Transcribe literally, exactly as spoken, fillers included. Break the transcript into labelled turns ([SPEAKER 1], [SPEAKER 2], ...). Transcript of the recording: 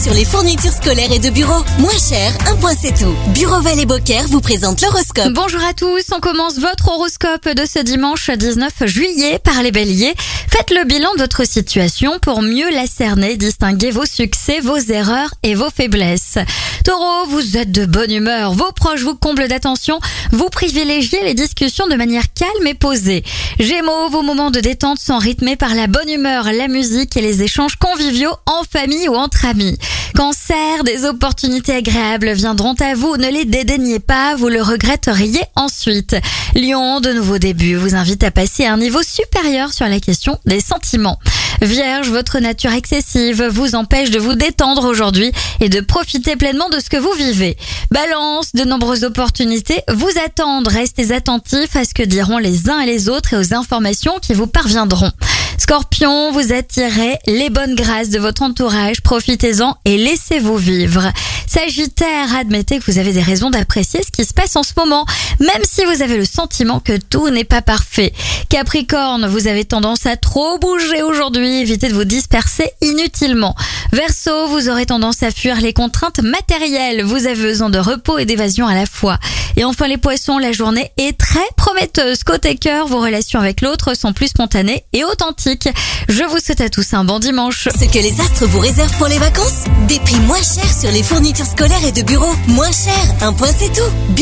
[SPEAKER 1] sur les fournitures scolaires et de bureau. Moins cher, un point c'est tout. Bureau Val Beaucaire vous présente l'horoscope.
[SPEAKER 2] Bonjour à tous, on commence votre horoscope de ce dimanche dix-neuf juillet par les béliers. Faites le bilan de votre situation pour mieux la cerner, distinguer vos succès, vos erreurs et vos faiblesses. Taureau, vous êtes de bonne humeur, vos proches vous comblent d'attention, vous privilégiez les discussions de manière calme et posée. Gémeaux, vos moments de détente sont rythmés par la bonne humeur, la musique et les échanges conviviaux en famille ou entre amis. Cancer, des opportunités agréables viendront à vous, ne les dédaignez pas, vous le regretteriez ensuite. Lion, de nouveaux débuts vous invite à passer à un niveau supérieur sur la question des sentiments. Vierge, votre nature excessive vous empêche de vous détendre aujourd'hui et de profiter pleinement de ce que vous vivez. Balance, de nombreuses opportunités vous attendent, restez attentifs à ce que diront les uns et les autres et aux informations qui vous parviendront. Scorpion, vous attirez les bonnes grâces de votre entourage, profitez-en et laissez-vous vivre. Sagittaire, admettez que vous avez des raisons d'apprécier ce qui se passe en ce moment, même si vous avez le sentiment que tout n'est pas parfait. Capricorne, vous avez tendance à trop bouger aujourd'hui, évitez de vous disperser inutilement. Verseau, vous aurez tendance à fuir les contraintes matérielles, vous avez besoin de repos et d'évasion à la fois. Et enfin les poissons, la journée est très prometteuse. Côté cœur, vos relations avec l'autre sont plus spontanées et authentiques. Je vous souhaite à tous un bon dimanche.
[SPEAKER 1] Ce que les astres vous réservent pour les vacances, des prix moins chers sur les fournitures scolaires et de bureau. Moins cher, un point c'est tout.